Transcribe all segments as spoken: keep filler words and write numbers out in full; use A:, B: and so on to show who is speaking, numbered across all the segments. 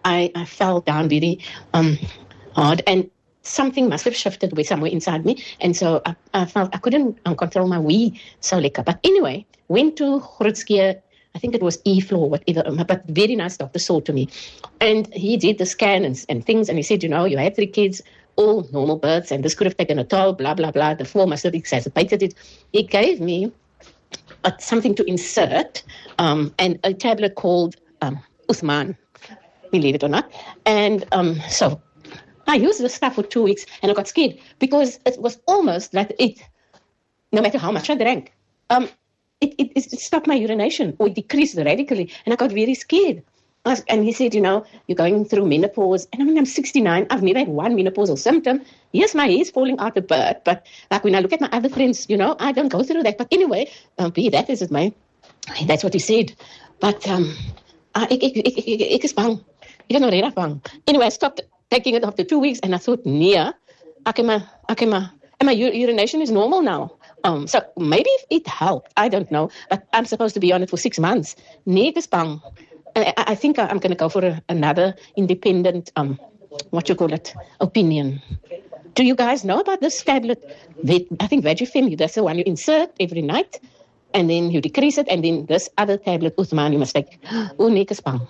A: I, I fell down really um, hard, and something must have shifted away somewhere inside me, and so I, I felt I couldn't um, control my wee so lekker. But anyway, went to Grootskee, I think it was E floor, whatever, but very nice doctor saw to me, and he did the scan and, and things, and he said, you know, you had three kids, all normal births, and this could have taken a toll, blah blah blah. The floor must have exacerbated it. He gave me a, something to insert, um, and a tablet called um, Uthman, believe it or not, and um, so. I used the stuff for two weeks and I got scared because it was almost like it, no matter how much I drank, um, it, it, it stopped my urination or it decreased radically, and I got very scared. I was, and he said, you know, you're going through menopause. And I mean, I'm sixty-nine. I've never had one menopausal symptom. Yes, my hair is falling out a bit, but like when I look at my other friends, you know, I don't go through that. But anyway, um, be that as it may, that's what he said. But um, I, ik, ik, ik, ik, ik is bang. Ik is nog redelijk bang. Anyway, I stopped taking it after two weeks, and I thought, nee, I can, I can, and my urination is normal now. Um, so maybe it helped. I don't know. But I'm supposed to be on it for six months. Nee, ek is bang. I, I think I'm going to go for a, another independent, um, what you call it, opinion. Do you guys know about this tablet? I think Vagifem, that's the one you insert every night, and then you decrease it, and then this other tablet, Uthman, you must take. Oh, nee, ek is bang.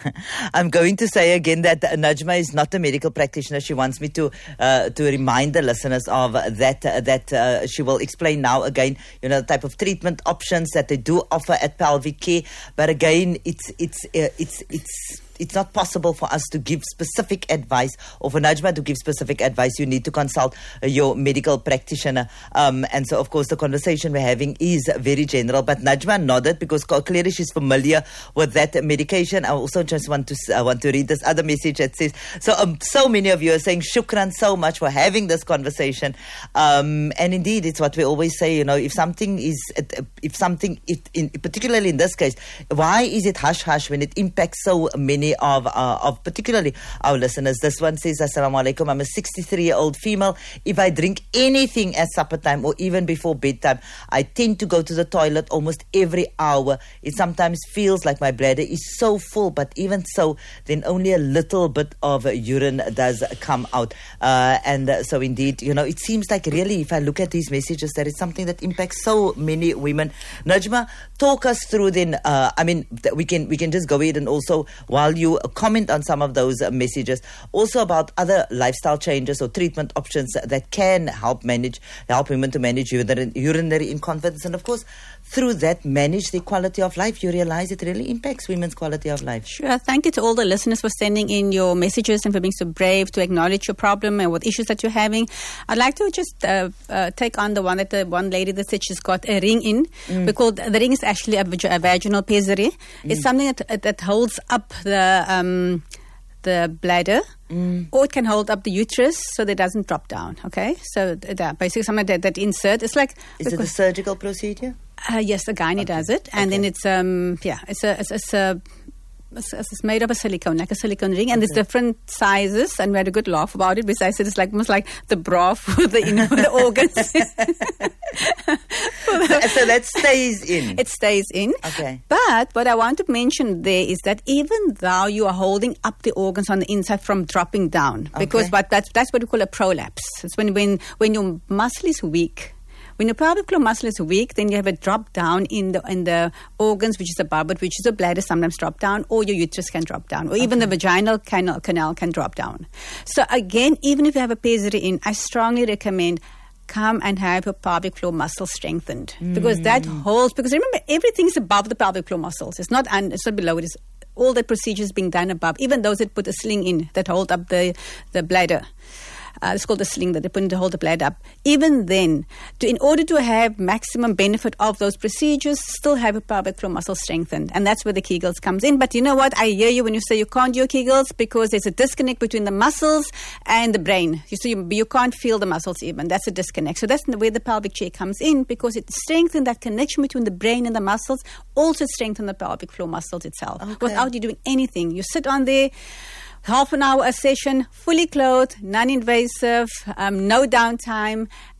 B: I'm going to say again that Najma is not a medical practitioner. She wants me to uh, to remind the listeners of that. Uh, that uh, she will explain now again, you know, the type of treatment options that they do offer at Pelvic Care. But again, it's it's uh, it's it's. It's not possible for us to give specific advice, or for Najma to give specific advice. You need to consult uh, your medical practitioner. Um, and so, of course, the conversation we're having is very general. But Najma nodded because clearly she's familiar with that medication. I also just want to uh, want to read this other message that says, so um, so many of you are saying shukran so much for having this conversation. Um, and indeed, it's what we always say, you know, if something is, if something, it, in, particularly in this case, why is it hush-hush when it impacts so many of uh, of particularly our listeners? This one says, Assalamu alaikum, I'm a sixty-three-year-old female. If I drink anything at supper time or even before bedtime, I tend to go to the toilet almost every hour. It sometimes feels like my bladder is so full, but even so, then only a little bit of urine does come out. Uh, and uh, so indeed, you know, it seems like really, if I look at these messages, that it's something that impacts so many women. Najma, talk us through then, uh, I mean, we can, we can just go ahead and also, while you comment on some of those uh, messages, also about other lifestyle changes or treatment options that can help manage, help women to manage urinary, urinary incontinence, and of course, through that, manage their quality of life. You realize it really impacts women's quality of life.
C: Sure. Thank you to all the listeners for sending in your messages and for being so brave to acknowledge your problem and what issues that you're having. I'd like to just uh, uh, take on the one that the one lady that said she's got a ring in. Mm. We call the ring is actually a, a vaginal pessary. Mm. It's something that that holds up the um, the bladder, mm. or it can hold up the uterus so that it doesn't drop down. Okay, so that basically something that that insert. It's like
B: is it a surgical procedure?
C: Uh, yes, the gynae okay. does it, and okay. then it's um yeah, it's a it's, it's a It's, it's made of a silicone, like a silicone ring, and okay. there's different sizes, and we had a good laugh about it. Besides, it's like almost like the bra for the, you know, the organs.
B: so, so that stays in.
C: It stays in.
B: Okay.
C: But what I want to mention there is that even though you are holding up the organs on the inside from dropping down, because
B: okay.
C: what that's that's what we call a prolapse. It's when when when your muscle is weak. When your pelvic floor muscle is weak, then you have a drop down in the in the organs, which is above it, which is the bladder sometimes drop down, or your uterus can drop down, or okay. even the vaginal canal, canal can drop down. So again, even if you have a pessary in, I strongly recommend come and have your pelvic floor muscle strengthened mm. because that holds. Because remember, everything is above the pelvic floor muscles. It's not un, it's not below. It is all the procedures being done above. Even those that put a sling in that hold up the the bladder. Uh, it's called a sling that they put in to hold the bladder up. Even then, to, in order to have maximum benefit of those procedures, still have a pelvic floor muscle strengthened. And that's where the Kegels comes in. But you know what? I hear you when you say you can't do your Kegels because there's a disconnect between the muscles and the brain. You, so you, you can't feel the muscles even. That's a disconnect. So that's where the pelvic chair comes in because it strengthens that connection between the brain and the muscles. Also strengthens the pelvic floor muscles itself. Okay. Without you doing anything. You sit on there. Half an hour a session, fully clothed, non-invasive, um, no downtime,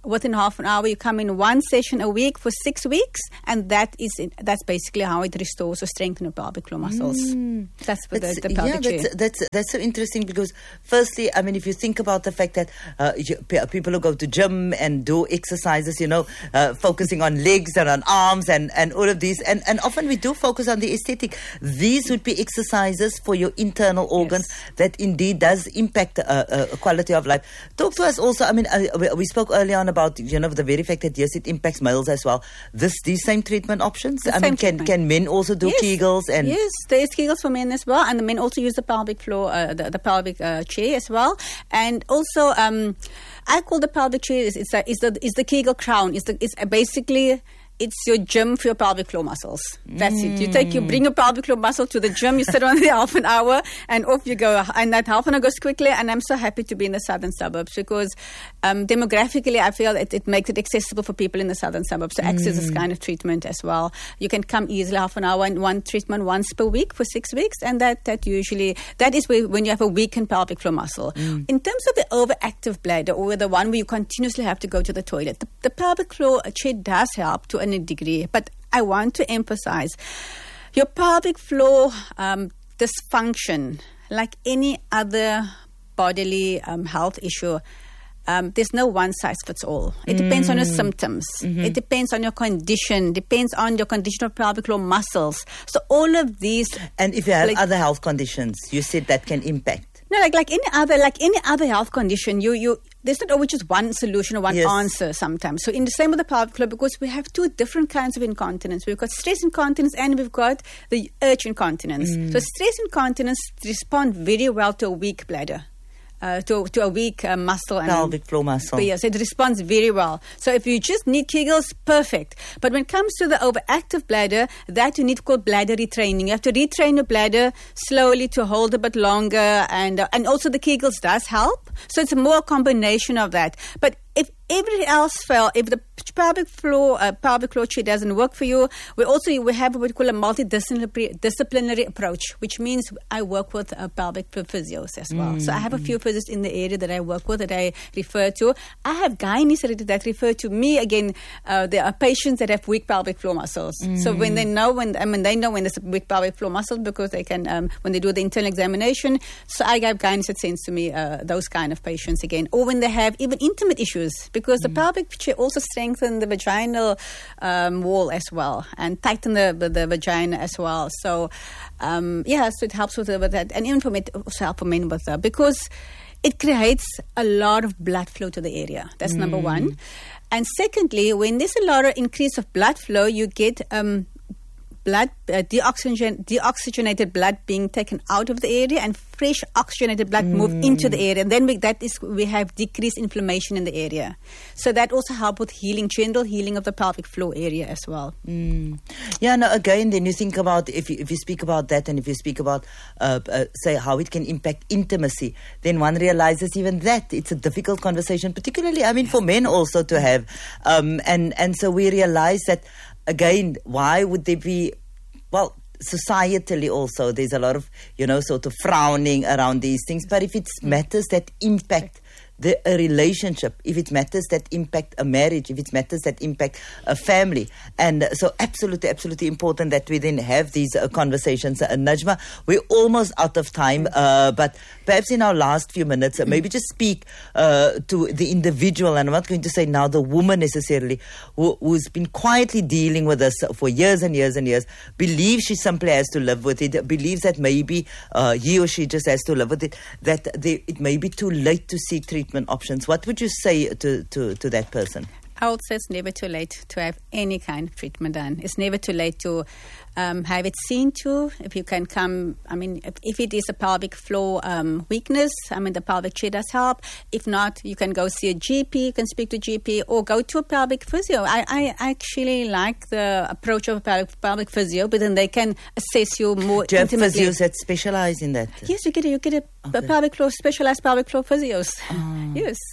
C: within half an hour. You come in one session a week for six weeks, and that is it, that's basically how it restores or strengthens your pelvic floor muscles. Mm. That's for
B: that's,
C: the, the pelvic
B: yeah,
C: chair.
B: that's, that's that's so interesting because, firstly, I mean, if you think about the fact that uh, you, people who go to gym and do exercises, you know, uh, focusing on legs and on arms and, and all of these, and, and often we do focus on the aesthetic. These would be exercises for your internal organs yes. that indeed does impact uh, uh, quality of life. Talk to us also, I mean, uh, we, we spoke earlier on about, you know, the very fact that, yes, it impacts males as well. This These same treatment options?
C: The
B: I mean, can, can men also do
C: yes.
B: Kegels? And
C: yes, there is Kegels for men as well, and the men also use the pelvic floor, uh, the, the pelvic uh, chair as well. And also, um, I call the pelvic chair, is it's, a, it's, the, it's the Kegel crown. It's, the, it's a basically... It's your gym for your pelvic floor muscles. That's mm. it. You take, you bring your pelvic floor muscle to the gym, you sit on there half an hour, and off you go. And that half an hour goes quickly, and I'm so happy to be in the southern suburbs because um, demographically, I feel it, it makes it accessible for people in the southern suburbs to access mm. this kind of treatment as well. You can come easily half an hour and one treatment once per week for six weeks, and that, that usually, that is where, when you have a weakened pelvic floor muscle. Mm. In terms of the overactive bladder, or the one where you continuously have to go to the toilet, the, the pelvic floor chair does help to an a degree, but I want to emphasize your pelvic floor um, dysfunction, like any other bodily um, health issue. Um, there's no one size fits all. It depends mm. on your symptoms. Mm-hmm. It depends on your condition. Depends on your condition of pelvic floor muscles. So all of these.
B: And if you have
C: like,
B: other health conditions, you said that can impact.
C: No, like like any other like any other health condition, you you. There's not always just one solution or one
B: yes.
C: answer sometimes. So in the same with the pelvic floor, because we have two different kinds of incontinence. We've got stress incontinence and we've got the urge incontinence. Mm. So stress incontinence respond very well to a weak bladder. Uh, to, to a weak uh, muscle. And
B: pelvic floor muscle.
C: Yes, it responds very well. So if you just need Kegels, perfect. But when it comes to the overactive bladder, that you need called bladder retraining. You have to retrain your bladder slowly to hold a bit longer. And, uh, and also the Kegels does help. So it's more a combination of that. But if everything else fail, if the pelvic floor uh, pelvic floor chair doesn't work for you, we also we have what we call a multidisciplinary disciplinary approach, which means I work with uh, pelvic physios as well. Mm. So I have a few physios in the area that I work with that I refer to. I have gynaes that refer to me. Again, uh, there are patients that have weak pelvic floor muscles. Mm. So when they know when I mean they know when there's a weak pelvic floor muscle because they can um, when they do the internal examination. So I have gynaes that sends to me uh, those kind of patients again, or when they have even intimate issues. Because the mm. pelvic chair also strengthens the vaginal um, wall as well and tighten the, the, the vagina as well. So, um, yeah, so it helps with, with that. And even for men, also help for men with that because it creates a lot of blood flow to the area. That's mm. number one. And secondly, when there's a lot of increase of blood flow, you get um, blood, uh, deoxygen, deoxygenated blood being taken out of the area and fresh oxygenated blood mm. move into the area. And then we, that is, we have decreased inflammation in the area. So that also helps with healing, general healing of the pelvic floor area as well.
B: Mm. Yeah, no, again, then you think about, if you, if you speak about that and if you speak about, uh, uh, say, how it can impact intimacy, then one realizes even that it's a difficult conversation, particularly, I mean, for men also to have. Um, and, and so we realize that, again, why would there be, well, societally also, there's a lot of, you know, sort of frowning around these things. But if it's matters that impact the, a relationship, if it matters that impact a marriage, if it matters that impact a family. And so absolutely, absolutely important that we then have these uh, conversations. Uh, Najma, we're almost out of time, uh, but perhaps in our last few minutes, uh, maybe just speak uh, to the individual, and I'm not going to say now the woman necessarily, who, who's been quietly dealing with this for years and years and years, believes she simply has to live with it, believes that maybe uh, he or she just has to live with it, that they, it may be too late to seek treatment options. What would you say to, to, to that person?
C: I would say it's never too late to have any kind of treatment done. It's never too late to um, have it seen to. If you can come, I mean, if, if it is a pelvic floor um, weakness, I mean, the pelvic chair does help. If not, you can go see a G P, you can speak to a G P, or go to a pelvic physio. I, I actually like the approach of a pelvic, pelvic physio, but then they can assess you more
B: Do you have
C: intimately.
B: physios that specialize in that?
C: Yes, you get a, you get a,
B: Okay.
C: a pelvic floor, specialized pelvic floor physios.
B: Oh.
C: Yes.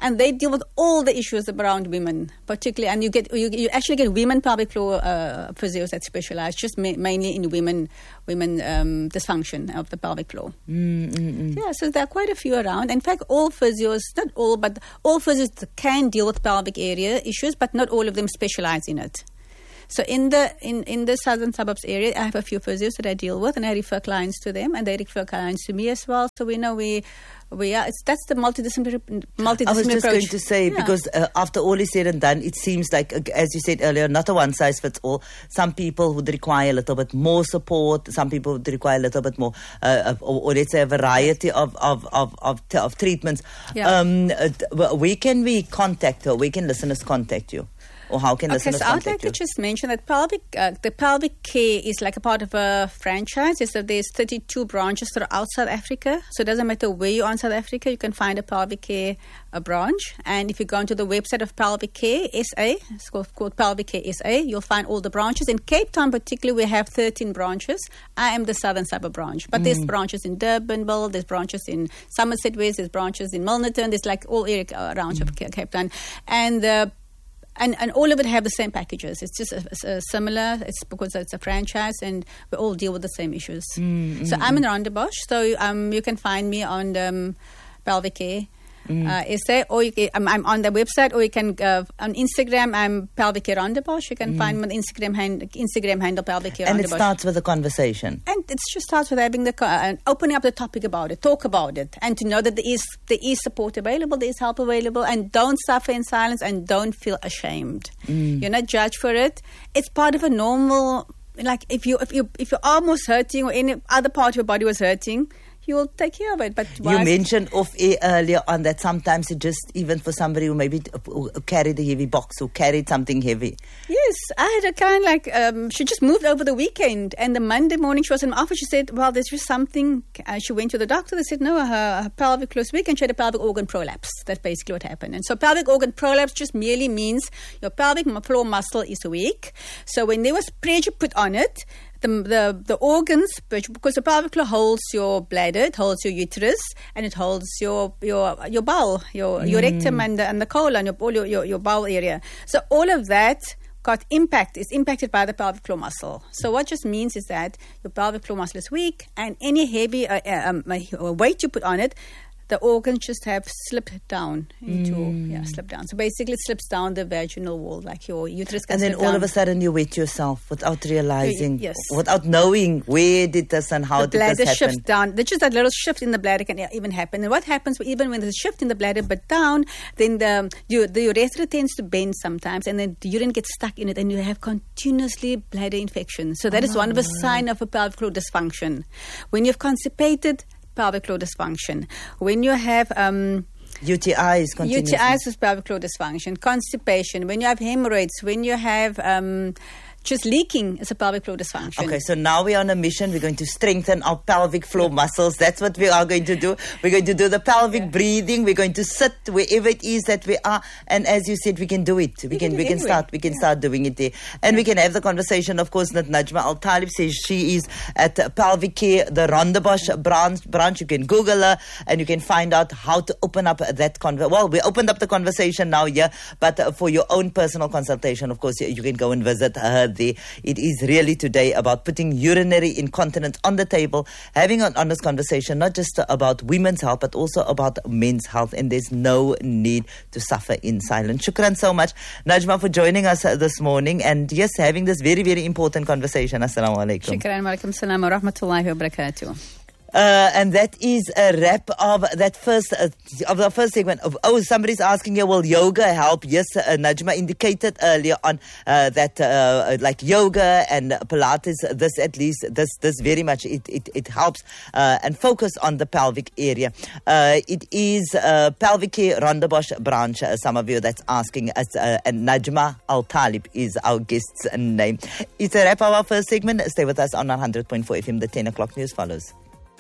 C: and they deal with all the issues around women, particularly. And you get you, you actually get women pelvic floor uh, physios that specialize just ma- mainly in women women um, dysfunction of the pelvic floor.
B: Mm-mm-mm.
C: Yeah, so there are quite a few around. In fact, all physios, not all, but all physios can deal with pelvic area issues, but not all of them specialize in it. So in the in, in the southern suburbs area, I have a few physios that I deal with, and I refer clients to them, and they refer clients to me as well. So we know we we are. It's, that's the multidisciplinary multidisciplinary
B: I was just
C: approach.
B: going to say,
C: Yeah.
B: because uh, after all is said and done, it seems like, uh, as you said earlier, not a one size fits all. Some people would require a little bit more support. Some people would require a little bit more, uh, of, or, or let's say a variety of of of of, t- of treatments.
C: Yeah.
B: Um, uh, t- where can we contact her? Where can listeners contact you? Or how can
C: Okay,
B: listeners
C: so I'd like
B: contact
C: to
B: you?
C: just mention that pelvic, uh, the pelvic care is like a part of a franchise. Is that there's thirty-two branches throughout South Africa. So it doesn't matter where you are in South Africa, you can find a pelvic care a branch. And if you go onto the website of Pelvic Care S A, it's called, called Pelvic Care S A, you'll find all the branches. In Cape Town particularly, we have thirteen branches. I am the southern suburb branch. But mm. there's branches in Durbanville, there's branches in Somerset West, there's branches in Milnerton, there's like all area around mm. of Cape Town. And the And and all of it have the same packages. It's just a, a similar. It's because it's a franchise, and we all deal with the same issues.
B: Mm,
C: so
B: mm,
C: I'm in Rondebosch. So um, you can find me on um, Pelvic Care mm. uh, S A, or you can, I'm, I'm on the website, or you can uh, on Instagram. I'm Pelvic Care Rondebosch. You can mm. find me on the Instagram hand, Instagram handle Pelvic Care
B: And
C: Rondebosch.
B: it starts with a conversation.
C: And it just starts with having the uh, opening up the topic about it, talk about it, and to know that there is there is support available, there is help available, and don't suffer in silence, and don't feel ashamed.
B: Mm.
C: You're not judged for it. It's part of a normal. Like if you if you if you're almost hurting, or any other part of your body was hurting, you will take care of it. But
B: you mentioned off air earlier on that sometimes it just, even for somebody who maybe who carried a heavy box, who carried something heavy.
C: Yes, I had a kind like, um, she just moved over the weekend, and the Monday morning she was in my office. She said, well, there's just something. Uh, she went to the doctor. They said, no, her, her pelvic floor is weak, and she had a pelvic organ prolapse. That's basically what happened. And so pelvic organ prolapse just merely means your pelvic floor muscle is weak. So when there was pressure put on it, The, the the organs, because the pelvic floor holds your bladder, it holds your uterus, and it holds your your your bowel, your
B: Mm.
C: your rectum and the, and the colon, your, all your, your your bowel area. So all of that got impact is impacted by the pelvic floor muscle. So what just means is that your pelvic floor muscle is weak, and any heavy uh, um, weight you put on it, the organs just have slipped down into mm. yeah slipped down. So basically, it slips down the vaginal wall, like your uterus. Can
B: and then
C: slip
B: all
C: down.
B: of a sudden, you wet yourself without realizing,
C: yes,
B: without knowing where did this and how
C: the
B: did this
C: bladder
B: happen.
C: shifts down. There's just that little shift in the bladder can even happen. And what happens even when there's a shift in the bladder but down, then the you, the urethra tends to bend sometimes, and then the urine gets stuck in it, and you have continuously bladder infection. So that oh. is one of the signs of a pelvic floor dysfunction. When you've constipated, pelvic floor dysfunction. When you have um,
B: U T Is,
C: U T Is is pelvic floor dysfunction. Constipation. When you have hemorrhoids. When you have um, just leaking, is a pelvic floor dysfunction.
B: Okay, so now we're on a mission. We're going to strengthen our pelvic floor muscles. That's what we are going to do. We're going to do the pelvic yeah. breathing. We're going to sit wherever it is that we are. And as you said, we can do it. We
C: you
B: can,
C: can
B: we can
C: anyway.
B: start. We can
C: yeah.
B: start doing it there, and yeah. we can have the conversation. Of course, that Najma Al Talib says she is at Pelvic Care, the Rondebosch branch. Branch. You can Google her, and you can find out how to open up that conversation. Well, we opened up the conversation now, yeah. But uh, for your own personal consultation, of course, you can go and visit her there. It is really today about putting urinary incontinence on the table, having an honest conversation, not just about women's health, but also about men's health. And there's no need to suffer in silence. Shukran so much, Najma, for joining us uh, this morning. And yes, having this very, very important conversation. Assalamu alaikum.
C: Shukran, wa alaikum salam wa rahmatullahi wa barakatuh.
B: Uh, and that is a wrap of that first uh, of the first segment. Of, oh, somebody's asking here, will yoga help? Yes, uh, Najma indicated earlier on uh, that uh, like yoga and Pilates, this at least, this this very much, it, it, it helps uh, and focus on the pelvic area. Uh, it is uh, Pelvic Care Rondebosch branch, uh, some of you that's asking us, uh, and Najma Al Talib is our guest's name. It's a wrap of our first segment. Stay with us on one hundred point four F M. The ten o'clock news follows.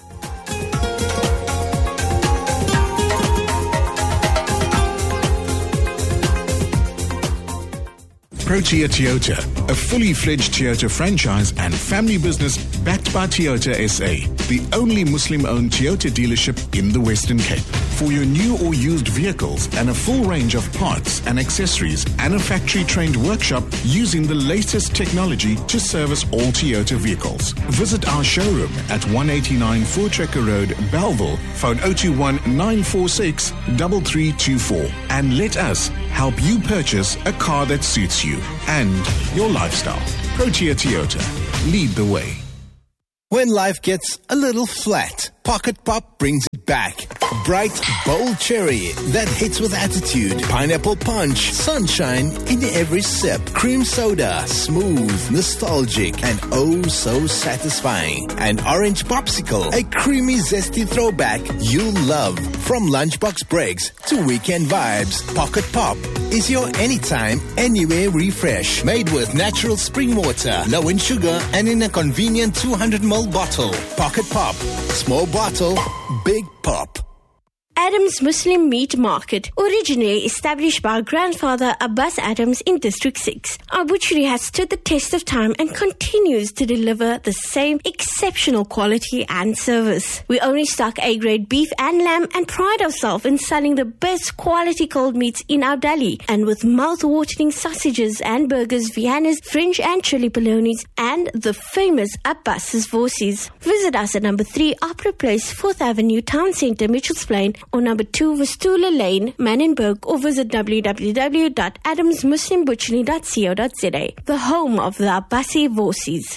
D: Protea Toyota, a fully fledged Toyota franchise and family business backed by Toyota S A. the only Muslim-owned Toyota dealership in the Western Cape. For your new or used vehicles and a full range of parts and accessories and a factory-trained workshop using the latest technology to service all Toyota vehicles. Visit our showroom at one eighty-nine Voortrekker Road, Bellville. Phone zero two one nine four six three three two four and let us help you purchase a car that suits you and your lifestyle. Protea Toyota. Lead the way.
E: When life gets a little flat, Pocket Pop brings it back. Bright, bold cherry that hits with attitude. Pineapple punch, sunshine in every sip. Cream soda, smooth, nostalgic, and oh so satisfying. And orange popsicle, a creamy, zesty throwback you'll love. From lunchbox breaks to weekend vibes, Pocket Pop is your anytime, anywhere refresh. Made with natural spring water, low in sugar, and in a convenient two hundred milliliter bottle. Pocket Pop. Small bottle, big pop.
F: Adams Muslim Meat Market, originally established by our grandfather Abbas Adams in District six. Our butchery has stood the test of time and continues to deliver the same exceptional quality and service. We only stock A-grade beef and lamb and pride ourselves in selling the best quality cold meats in our deli. And with mouth-watering sausages and burgers, Viennas, French and chili polonies, and the famous Abbas's Vorsies. Visit us at number three Opera Place, fourth Avenue, Town Centre, Mitchells Plain, or number two Vistula Lane, Manenberg, or visit w w w dot adams muslim butchery dot co dot z a, the home of the Abbasi Vorsies.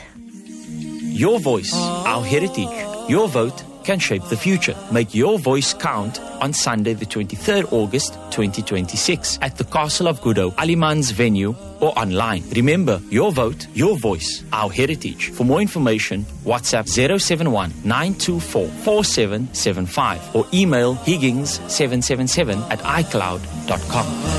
G: Your voice, our heritage. Your vote can shape the future. Make your voice count on Sunday the twenty-third of August twenty twenty-six at the Castle of Good Hope, Alimans venue, or online. Remember, your vote, your voice, our heritage. For more information, WhatsApp zero seven one nine two four four seven seven five or email higgins seven seven seven at icloud dot com.